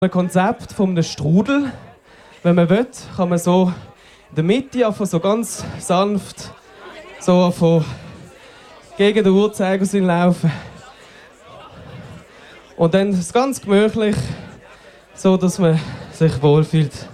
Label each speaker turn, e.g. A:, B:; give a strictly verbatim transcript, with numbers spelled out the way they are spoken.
A: Ein Konzept von einem Strudel. Wenn man will, kann man so in der Mitte einfach so ganz sanft so von gegen den Uhrzeigersinn laufen. Und dann ist es ganz gemütlich, so dass man sich wohlfühlt.